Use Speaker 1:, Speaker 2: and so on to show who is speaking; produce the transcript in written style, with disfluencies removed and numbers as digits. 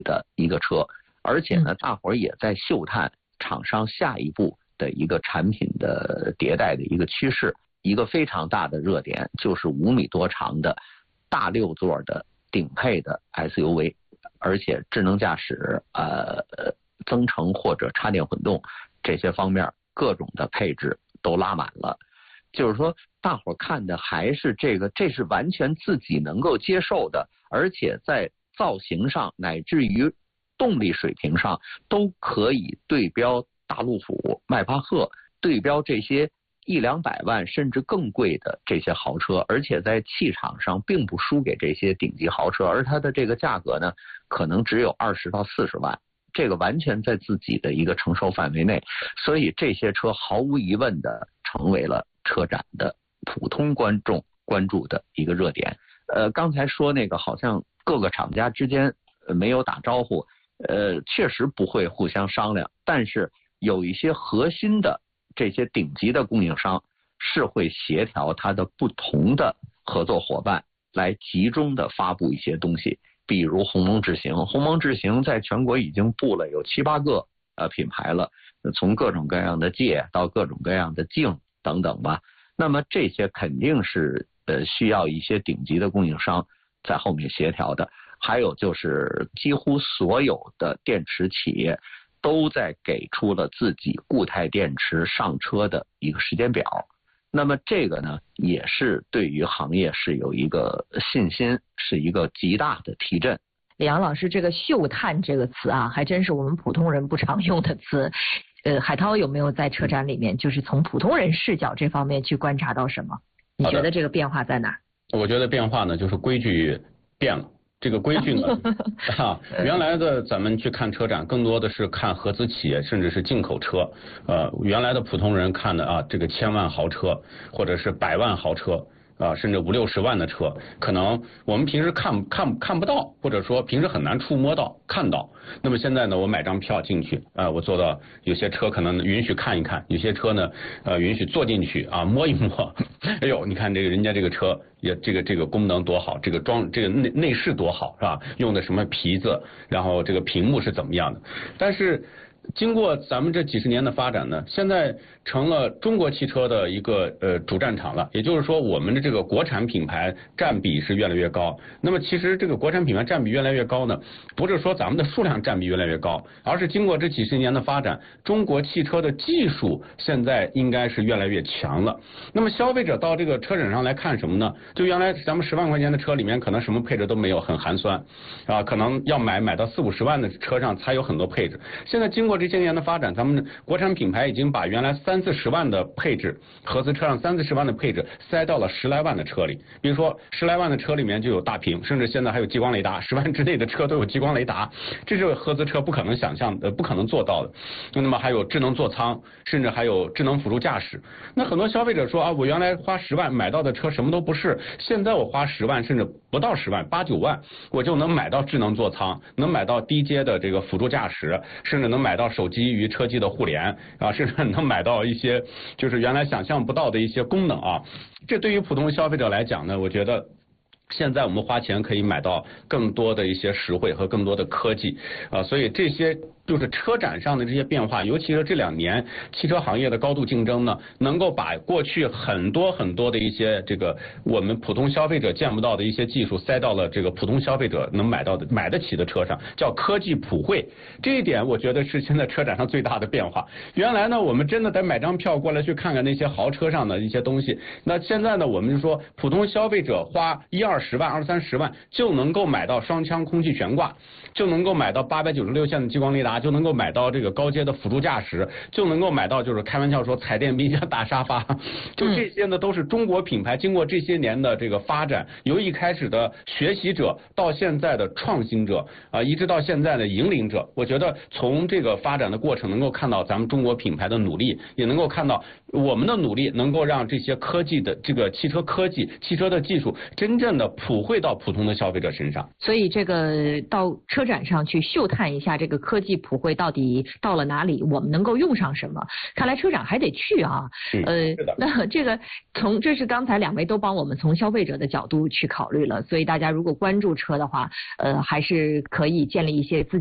Speaker 1: 的一个车，而且呢，大伙儿也在嗅探厂商下一步的一个产品的迭代的一个趋势。一个非常大的热点就是5米多长的大6座的顶配的 SUV， 而且智能驾驶、增程或者插电混动这些方面各种的配置都拉满了。就是说，大伙看的还是这是完全自己能够接受的，而且在造型上乃至于动力水平上都可以对标大路虎、迈巴赫，对标这些100-200万甚至更贵的这些豪车，而且在气场上并不输给这些顶级豪车，而它的这个价格呢，可能只有20到40万，这个完全在自己的一个承受范围内，所以这些车毫无疑问的成为了车展的普通观众关注的一个热点。刚才说那个好像各个厂家之间没有打招呼，确实不会互相商量，但是有一些核心的这些顶级的供应商是会协调它的不同的合作伙伴来集中的发布一些东西，比如鸿蒙智行，鸿蒙智行在全国已经布了有7-8个品牌了，从各种各样的界到各种各样的镜等等吧。那么这些肯定是需要一些顶级的供应商在后面协调的。还有就是几乎所有的电池企业都在给出了自己固态电池上车的一个时间表，那么这个呢，也是对于行业是有一个信心，是一个极大的提振。
Speaker 2: 李阳老师，这个嗅探这个词啊，还真是我们普通人不常用的词。海涛有没有在车展里面，就是从普通人视角这方面去观察到什么？你觉得这个变化在哪？
Speaker 3: 我觉得变化呢，就是规矩变了。这个规矩呢，原来的咱们去看车展，更多的是看合资企业，甚至是进口车。原来的普通人看的这个1000万豪车，或者是100万豪车。甚至50-60万的车，可能我们平时看不到，或者说平时很难触摸到看到。那么现在呢，我买张票进去，我坐到有些车可能允许看一看，有些车呢，允许坐进去摸一摸。哎呦，你看这个人家这个车也这个功能多好，这个内饰多好，是吧？用的什么皮子，然后这个屏幕是怎么样的？但是经过咱们这几十年的发展呢，现在成了中国汽车的一个主战场了。也就是说，我们的这个国产品牌占比是越来越高。那么其实这个国产品牌占比越来越高呢，不是说咱们的数量占比越来越高，而是经过这几十年的发展，中国汽车的技术现在应该是越来越强了。那么消费者到这个车展上来看什么呢？就原来咱们10万块钱的车里面可能什么配置都没有，很寒酸可能要买到40-50万的车上才有很多配置。现在经过这些年的发展，咱们国产品牌已经把原来30-40万的配置，合资车上30-40万的配置塞到了10来万的车里。比如说10来万的车里面就有大屏，甚至现在还有激光雷达，10万之内的车都有激光雷达，这是合资车不可能想象的，不可能做到的。那么还有智能座舱，甚至还有智能辅助驾驶。那很多消费者说我原来花10万买到的车什么都不是，现在我花10万甚至不到10万，8-9万我就能买到智能座舱，能买到低阶的这个辅助驾驶，甚至能买到手机与车机的互联甚至能买到一些就是原来想象不到的一些功能这对于普通消费者来讲呢，我觉得现在我们花钱可以买到更多的一些实惠和更多的科技所以这些就是车展上的这些变化，尤其是这2年汽车行业的高度竞争呢，能够把过去很多的一些这个我们普通消费者见不到的一些技术塞到了这个普通消费者能买得起的车上，叫科技普惠。这一点我觉得是现在车展上最大的变化。原来呢，我们真的得买张票过来去看看那些豪车上的一些东西，那现在呢，我们就说普通消费者花10-20万、20-30万就能够买到双腔空气悬挂，就能够买到896线的激光雷达，就能够买到这个高阶的辅助驾驶，就能够买到就是开玩笑说彩电冰箱大沙发，就这些呢都是中国品牌经过这些年的这个发展，由一开始的学习者到现在的创新者一直到现在的引领者。我觉得从这个发展的过程能够看到咱们中国品牌的努力，也能够看到我们的努力能够让这些科技的这个汽车科技、汽车的技术真正的普惠到普通的消费者身上。
Speaker 2: 所以这个到车展上去嗅探一下这个科技普普惠到底到了哪里，我们能够用上什么？看来车展还得去啊。那这个这是刚才两位都帮我们从消费者的角度去考虑了，所以大家如果关注车的话，还是可以建立一些自己